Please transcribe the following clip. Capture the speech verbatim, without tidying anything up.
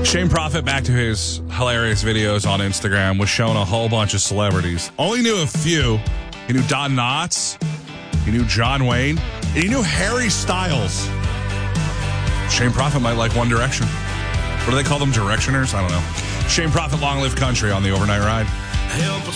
Shane Prophet, back to his hilarious videos on Instagram, was showing a whole bunch of celebrities. Only knew a few. He knew Don Knotts. He knew John Wayne. And he knew Harry Styles. Shane Prophet might like One Direction. What do they call them? Directioners? I don't know. Shane Prophet, Long Live Country on the Overnight Ride.